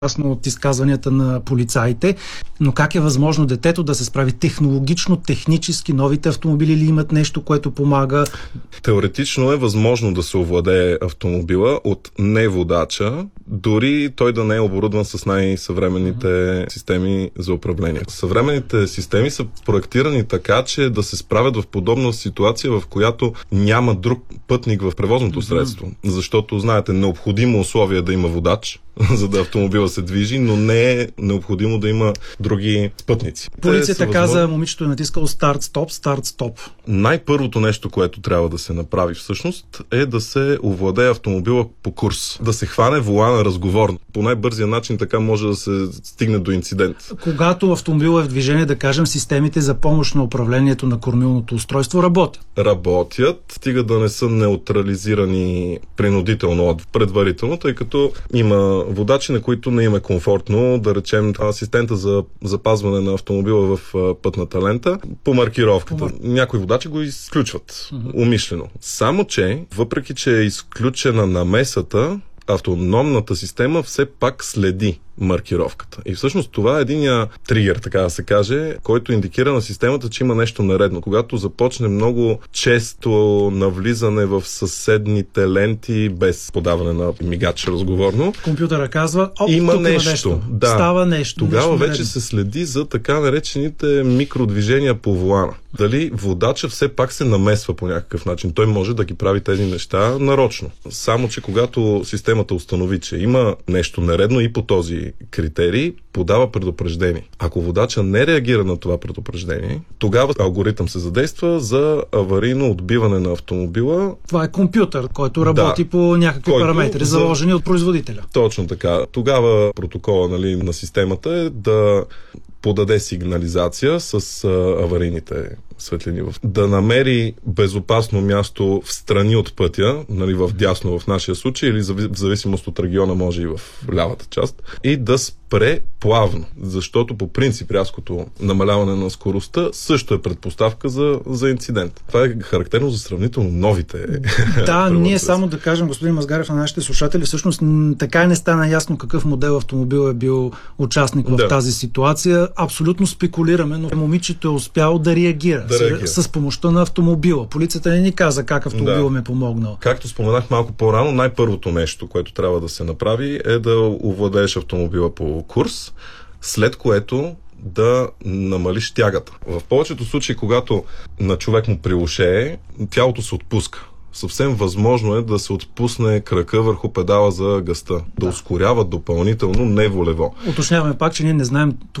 ясно от изказванията на полицаите, но как е възможно детето да се справи технологично, технически? Новите автомобили ли имат нещо, което помага? Теоретично е възможно да се овладее автомобила от неводача, дори той да не е оборудван с най-съвременните системи за управление. Съвременните системи са проектирани така, че да се справят в подобна ситуация, в която няма друг пътник в превозното средство. Защото, знаете, необходимо условие да има водач, за да автомобила се движи, но не е необходимо да има други спътници. Полицията каза, момичето е натискало старт-стоп, старт-стоп. Най-първото нещо, което трябва да се направи всъщност, е да се овладее автомобила по курс. Да се хване волана разговорно. По най-бързия начин така може да се стигне до инцидент. Когато автомобил е в движение, да кажем, системите за помощ на управлението на кормилното устройство работят. Работят, стига да не са неутрализирани принудително от предварително, тъй като има водачи, на които не им е комфортно, да речем асистента за запазване на автомобила в пътната лента по маркировката. Някои водачи го изключват умишлено. Само че, въпреки че е изключена намесата, автономната система все пак следи маркировката. И всъщност това е единия тригер, така да се каже, който индикира на системата, че има нещо наредно. Когато започне много често навлизане в съседните ленти без подаване на мигач разговорно, компютъра казва, има нещо. Да. Става нещо. Тогава нещо вече се следи за така наречените микродвижения по волана. Дали водача все пак се намесва по някакъв начин. Той може да ги прави тези неща нарочно. Само че когато системата установи, че има нещо нередно и по този критерий, подава предупреждение. Ако водача не реагира на това предупреждение, тогава алгоритъм се задейства за аварийно отбиване на автомобила. Това е компютър, който работи по някакви параметри, заложени от производителя. Точно така. Тогава протокола на системата е да подаде сигнализация с аварийните светлини. Да намери безопасно място в страни от пътя, в дясно в нашия случай, или в зависимост от региона може и в лявата част, и да спре плавно, защото по принцип рязкото намаляване на скоростта също е предпоставка за инцидент. Това е характерно за сравнително новите. Да, ние само да кажем, господин Мазгарев, на нашите слушатели, всъщност така и не стана ясно какъв модел автомобил е бил участник в тази ситуация. Абсолютно спекулираме, но момичето е успяло да реагира. С помощта на автомобила. Полицията не ни каза как автомобила ме е помогнал. Както споменах малко по-рано, най-първото нещо, което трябва да се направи, е да овладееш автомобила по курс, след което да намалиш тягата. В повечето случаи, когато на човек му прилошее, тялото се отпуска. Съвсем възможно е да се отпусне крака върху педала за газта, да ускорява допълнително, не волево. Уточняваме пак, че ние не знаем